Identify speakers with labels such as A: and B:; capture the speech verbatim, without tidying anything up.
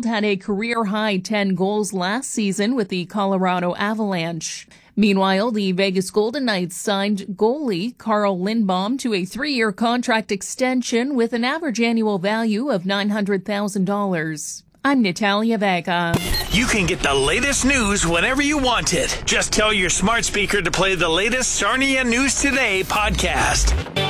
A: Fitzgerald had a career-high ten goals last season with the Colorado Avalanche. Meanwhile, the Vegas Golden Knights signed goalie Carl Lindbaum to a three-year contract extension with an average annual value of nine hundred thousand dollars. I'm Natalia Vega.
B: You can get the latest news whenever you want it. Just tell your smart speaker to play the latest Sarnia News Today podcast.